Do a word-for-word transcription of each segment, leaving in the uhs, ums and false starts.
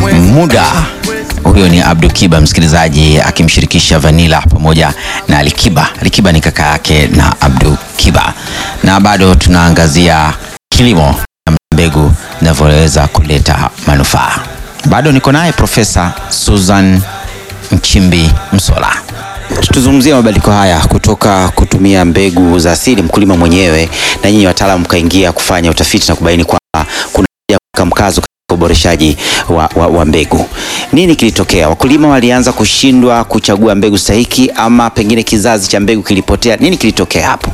muda. Huyo ni Abdul Kiba, msikilizaji, akimshirikisha Vanilla pamoja na Alikiba. Alikiba ni kaka yake na Abdul Kiba. Na bado tunaangazia kilimo na mbegu zinavyoweza kuleta manufaa. Bado niko naye Profesa Susan Nchimbi Msola. Tutuzungumzie mabadiliko haya kutoka kutumia mbegu za asili mkulima mwenyewe na nyinyi wataalamu kaingia kufanya utafiti na kubaini kwamba kuna mkazo katika uboreshaji wa, wa, wa mbegu. Nini kilitokea? Wakulima walianza kushindwa kuchagua mbegu sahihi, ama pengine kizazi cha mbegu kilipotea? Nini kilitokea hapo?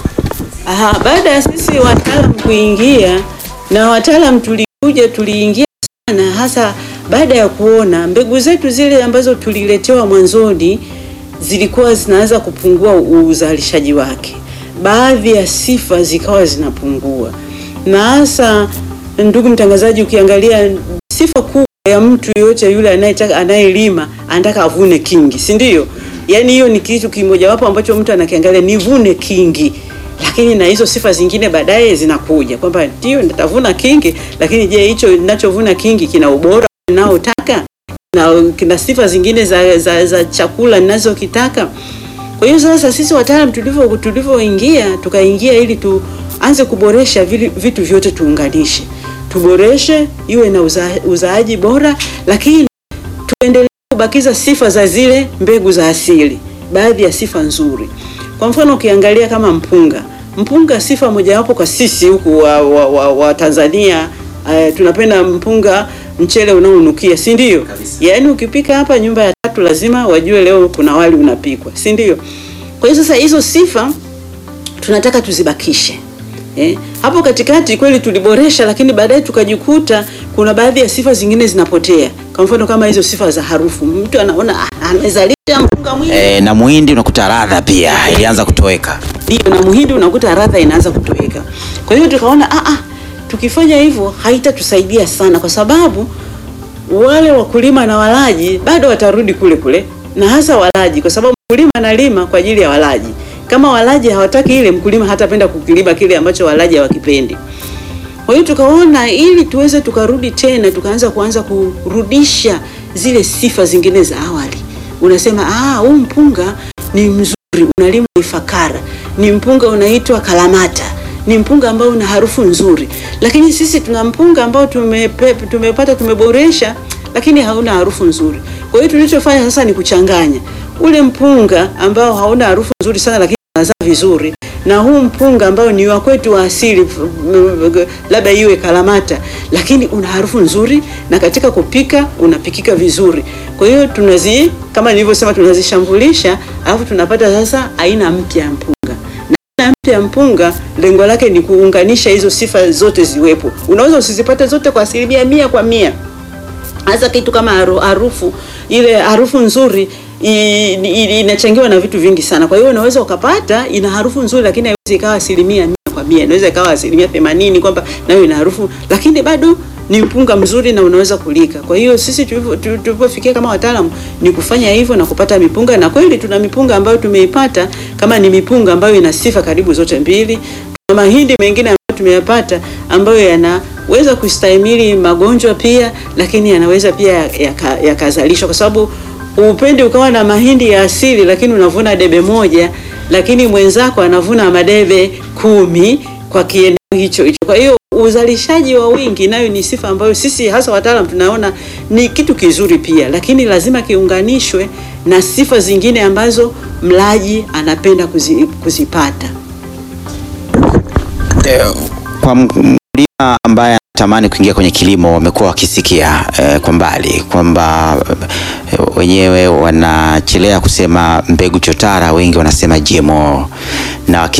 Aha, baada ya sisi wataalamu kuingia, na wataalamu tulikuja tuliingia sana, hasa baada ya kuona mbegu zetu zile ambazo tuliletewa mwanzoni zilikuwa zinaanza kupungua uzalishaji wake. Baadhi ya sifa zikawa zinapungua. Na hasa, ndugu mtangazaji, ukiangalia sifa kubwa ya mtu yote yule anayetaka anayelima anataka avune kingi, si ndio? Yaani hiyo ni kitu kimoja wapo ambacho mtu anakiangalia, nivune kingi. Lakini na hizo sifa zingine baadaye zinakuja kwamba ndio nitavuna kingi, lakini je, hicho ninachovuna kingi kina ubora ninaotaka? Na kina sifa zingine za, za, za chakula ninazokitaka? Kwa hiyo sasa sisi wataalamu tulivyo tulivyoingia tukaingia ili tuanze kuboresha vitu vyote, tuunganishe, tuboreshe iwe na uza, uzaaji bora, lakini tuendelee kubakiza sifa za zile mbegu za asili, baadhi ya sifa nzuri. Kwa mfano ukiangalia kama mpunga, mpunga sifa mojawapo kwa sisi huku wa, wa, wa, wa Tanzania, uh, tunapenda mpunga, mchele unaonukia, si ndio? Yaani ukipika hapa nyumba ya tatu lazima wajue leo kuna wali unapikwa, si ndio? Kwa hiyo sasa hizo sifa tunataka tuzibakishe. Eh, hapo katikati kweli tuliboresha, lakini baadaye tukajikuta kuna baadhi ya sifa zingine zinapotea. Kwa mfano kama hizo sifa za harufu. Mtu anaona ah, amezalisha mpunga mwingi. Eh, na muhindi unakuta ladha pia ilianza kutoweka. Ndio, na muhindi unakuta ladha inaanza kutoweka. Kwa hiyo tukaona ah ah tukifanya hivyo haitatusaidia sana, kwa sababu wale wakulima na walaji bado watarudi kule kule, na hasa walaji, kwa sababu mkulima analima kwa ajili ya walaji. Kama walaji hawataki ile, mkulima hatapenda kukilima kile ambacho walaji hawakipendi. Kwa hiyo tukaona ili tuweze tukarudi tena, tukaanza kuanza kurudisha zile sifa zingine za awali. Unasema ah, huu mpunga ni mzuri, unalimwa Ifakara, ni mpunga unaitwa Kalamata, ni mpunga ambao una harufu nzuri. Lakini sisi tuna mpunga ambao tumepe, tumepata tumeboresha, lakini hauna harufu nzuri. Kwa hiyo tulichofanya sasa ni kuchanganya ule mpunga ambao hauna harufu nzuri sana lakini unazaa vizuri, na huu mpunga ambao ni wa kwetu wa asili, labda iwe Kalamata, lakini una harufu nzuri na katika kupika unapikika vizuri. Kwa hiyo tunazi, kama nilivyosema, tunazishambulisha, alafu tunapata sasa aina mpya ya mpunga. Na aina mpya ya mpunga lengo lake ni kuunganisha hizo sifa zote ziwepo. Unaweza usizipate zote kwa asilimia mia kwa mia. Hasa kitu kama harufu, ile harufu nzuri inachangiwa na vitu vingi sana. Kwa hiyo unaweza ukapata ina harufu nzuri lakini haiwezi ikawa asilimia mia kwa mia. Inaweza ikawa asilimia themanini kwamba nayo ina harufu, lakini bado ni mpunga mzuri na unaweza kulika. Kwa hiyo sisi tulipofikia kama wataalamu ni kufanya hivyo na kupata mipunga, na kweli tuna mipunga ambayo tumeipata kama ni mipunga ambayo ina sifa karibu zote mbili. Tuna mahindi mengine ambayo tumeyapata ambayo yanaweza kustahimili magonjwa pia, lakini yanaweza pia yakazalishwa, kwa sababu upendi ukawa na mahindi ya asili lakini unavuna debe moja, lakini mwenzako anavuna madebe kumi kwa kieneo hicho hicho. Kwa hiyo uzalishaji wa wingi nayo ni sifa ambayo sisi hasa wataalamu tunaona ni kitu kizuri pia, lakini lazima kiunganishwe na sifa zingine ambazo mlaji anapenda kuzi, kuzipata. Kwa mkulima ambaye anatamani kuingia kwenye kilimo, wamekuwa wakisikia eh, kwa mbali kwamba eh, wenyewe wanachelea kusema mbegu chotara, wengi wanasema G M O, na